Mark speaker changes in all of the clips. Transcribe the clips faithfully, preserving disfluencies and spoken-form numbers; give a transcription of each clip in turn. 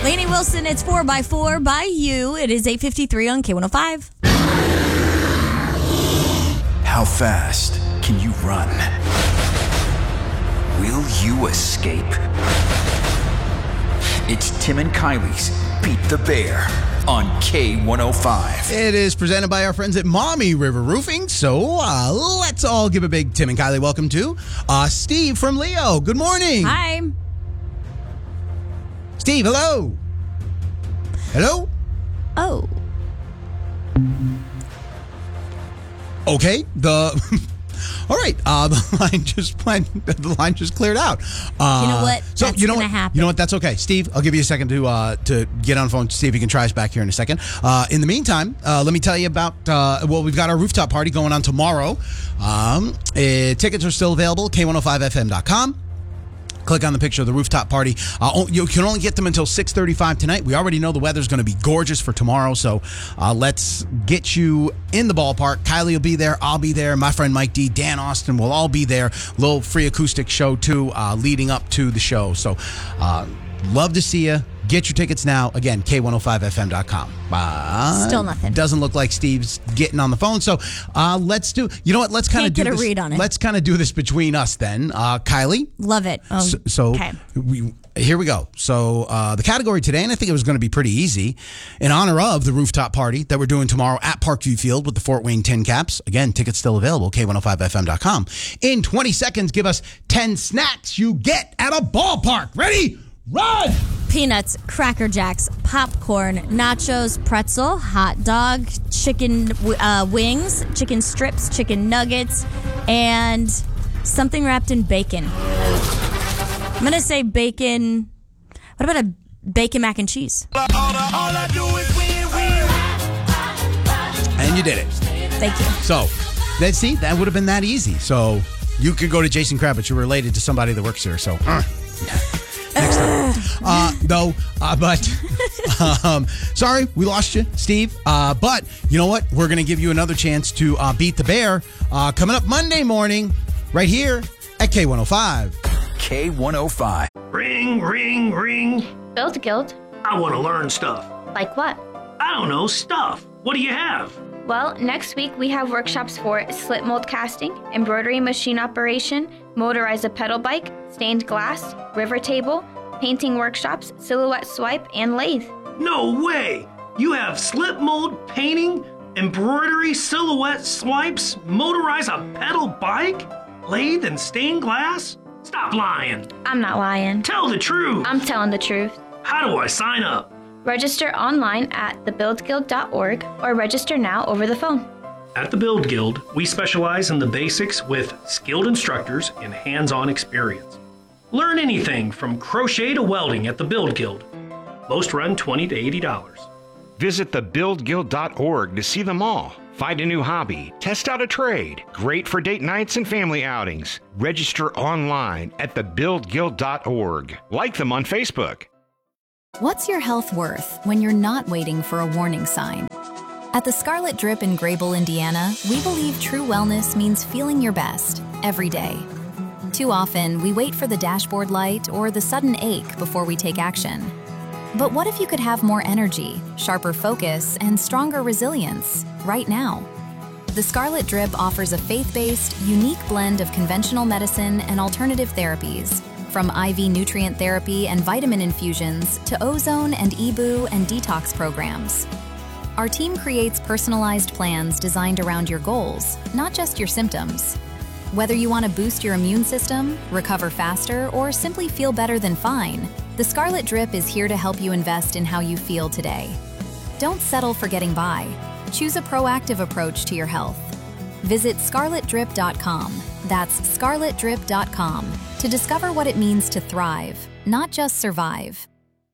Speaker 1: Lainey Wilson, it's four by four by you. It is eight fifty-three on K one oh five.
Speaker 2: How fast can you run? Will you escape? It's Tim and Kylie's Beat the Bear on K one oh five.
Speaker 3: It is presented by our friends at Mommy River Roofing. So uh, let's all give a big Tim and Kylie welcome to uh, Steve from Leo. Good morning.
Speaker 1: Hi.
Speaker 3: Steve, hello. Hello?
Speaker 1: Oh.
Speaker 3: Okay. The... All right, uh, the line just went, the line just cleared out. Uh,
Speaker 1: You know what?
Speaker 3: So
Speaker 1: That's
Speaker 3: you know
Speaker 1: gonna
Speaker 3: what?
Speaker 1: happen.
Speaker 3: You know what? That's okay, Steve. I'll give you a second to uh, to get on the phone to see if you can try us back here in a second. Uh, in the meantime, uh, let me tell you about. Uh, well, we've got our rooftop party going on tomorrow. Um, eh, tickets are still available. K one oh five F M dot com. Click on the picture of the rooftop party. Uh, you can only get them until six thirty-five tonight. We already know the weather's going to be gorgeous for tomorrow, so uh, let's get you in the ballpark. Kylie will be there. I'll be there. My friend Mike D, Dan Austin will all be there. Little free acoustic show, too, uh, leading up to the show. So uh, love to see you. Get your tickets now. Again, K one oh five F M dot com. Uh,
Speaker 1: Still nothing.
Speaker 3: Doesn't look like Steve's getting on the phone. So uh, let's do, you know what? Let's kind of
Speaker 1: Can't
Speaker 3: do
Speaker 1: get a
Speaker 3: this.
Speaker 1: read on it.
Speaker 3: Let's kind of do this between us then. Uh, Kylie?
Speaker 1: Love it. Oh,
Speaker 3: So, so
Speaker 1: okay.
Speaker 3: we, here we go. So uh, the category today, and I think it was going to be pretty easy, in honor of the rooftop party that we're doing tomorrow at Parkview Field with the Fort Wayne Tin Caps. Again, tickets still available, K one oh five F M dot com. In twenty seconds, give us ten snacks you get at a ballpark. Ready? Run!
Speaker 1: Peanuts, Cracker Jacks, popcorn, nachos, pretzel, hot dog, chicken uh, wings, chicken strips, chicken nuggets, and something wrapped in bacon. I'm going to say bacon. What about a bacon mac and cheese?
Speaker 3: And you did it.
Speaker 1: Thank you.
Speaker 3: So, let's see, that would have been that easy. So, you could go to Jason Kravitz. You're related to somebody that works here. So, uh, next time. Uh, no, uh, but, um, sorry, we lost you, Steve. Uh, but, you know what? We're going to give you another chance to uh, beat the bear uh, coming up Monday morning right here at K one oh five.
Speaker 2: K one oh five.
Speaker 4: Ring, ring, ring.
Speaker 5: Build Guild?
Speaker 4: I want to learn stuff.
Speaker 5: Like what?
Speaker 4: I don't know, stuff. What do you have?
Speaker 5: Well, next week we have workshops for slip mold casting, embroidery machine operation, motorize a pedal bike, stained glass, river table, painting workshops, silhouette swipe, and lathe.
Speaker 4: No way! You have slip mold, painting, embroidery, silhouette swipes, motorize a pedal bike, lathe, and stained glass? Stop lying.
Speaker 5: I'm not lying.
Speaker 4: Tell the truth.
Speaker 5: I'm telling the truth.
Speaker 4: How do I sign up?
Speaker 5: Register online at the build guild dot org or register now over the phone.
Speaker 4: At the Build Guild, we specialize in the basics with skilled instructors and hands-on experience. Learn anything from crochet to welding at the Build Guild. Most run twenty to eighty dollars.
Speaker 6: Visit the build guild dot org to see them all. Find a new hobby, test out a trade. Great for date nights and family outings. Register online at the build guild dot org. Like them on Facebook.
Speaker 7: What's your health worth when you're not waiting for a warning sign? At the Scarlet Drip in Grable, Indiana, we believe true wellness means feeling your best every day. Too often, we wait for the dashboard light or the sudden ache before we take action. But what if you could have more energy, sharper focus, and stronger resilience right now? The Scarlet Drip offers a faith-based, unique blend of conventional medicine and alternative therapies, from I V nutrient therapy and vitamin infusions to ozone and E B U and detox programs. Our team creates personalized plans designed around your goals, not just your symptoms. Whether you want to boost your immune system, recover faster, or simply feel better than fine, the Scarlet Drip is here to help you invest in how you feel today. Don't settle for getting by. Choose a proactive approach to your health. Visit scarlet drip dot com. That's scarlet drip dot com to discover what it means to thrive, not just survive.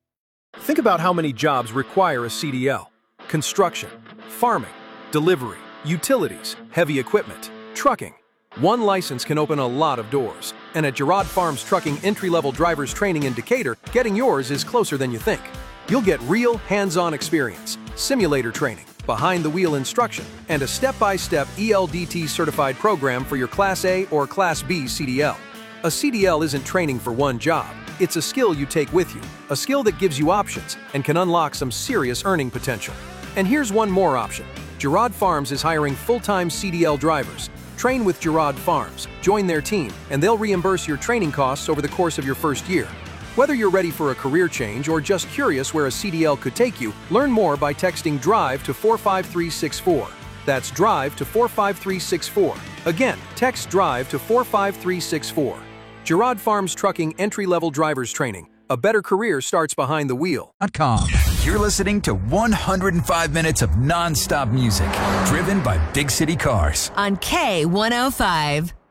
Speaker 8: Think about how many jobs require a C D L. Construction, farming, delivery, utilities, heavy equipment, trucking. One license can open a lot of doors. And at Gerard Farms Trucking Entry-Level Drivers Training in Decatur, getting yours is closer than you think. You'll get real hands-on experience, simulator training, behind-the-wheel instruction, and a step-by-step E L D T certified program for your Class A or Class B C D L. A C D L isn't training for one job. It's a skill you take with you, a skill that gives you options and can unlock some serious earning potential. And here's one more option. Girard Farms is hiring full-time C D L drivers. Train with Girard Farms, join their team, and they'll reimburse your training costs over the course of your first year. Whether you're ready for a career change or just curious where a C D L could take you, learn more by texting DRIVE to four five three six four. That's DRIVE to four five three six four. Again, text DRIVE to four five three six four. Girard Farms Trucking Entry-Level Drivers Training. A better career starts behind the wheel.
Speaker 2: You're listening to one hundred five minutes of non-stop music driven by Big City Cars
Speaker 9: on K one oh five.